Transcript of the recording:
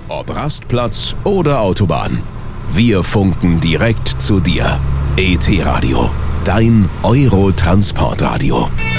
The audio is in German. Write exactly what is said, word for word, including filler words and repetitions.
Ob Rastplatz oder Autobahn. Wir funken direkt zu dir. E T Radio, dein Euro-Transportradio.